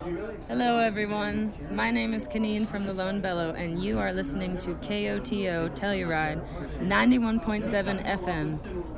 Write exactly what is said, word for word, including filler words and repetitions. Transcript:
Hello, everyone. My name is Kaneen from the Lone Bellow, and you are listening to K O T O Telluride ninety-one point seven F M,